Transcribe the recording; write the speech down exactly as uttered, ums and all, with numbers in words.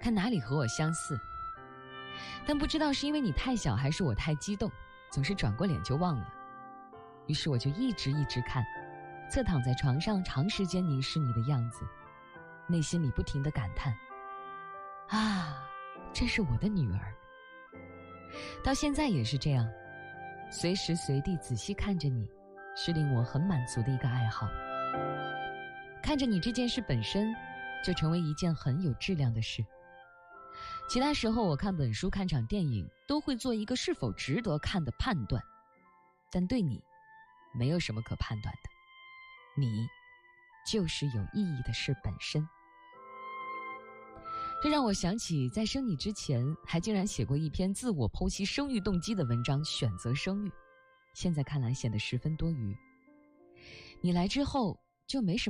看哪里和我相似。但不知道是因为你太小还是我太激动，总是转过脸就忘了。于是我就一直一直看，侧躺在床上长时间凝视你的样子，内心里不停地感叹，啊，这是我的女儿。到现在也是这样，随时随地仔细看着你，是令我很满足的一个爱好。看着你这件事本身就成为一件很有质量的事。其他时候我看本书看场电影都会做一个是否值得看的判断，但对你没有什么可判断的，你就是有意义的事本身。这让我想起在生你之前还竟然写过一篇自我剖析生育动机的文章，选择生育，现在看来显得十分多余。你来之后就没什么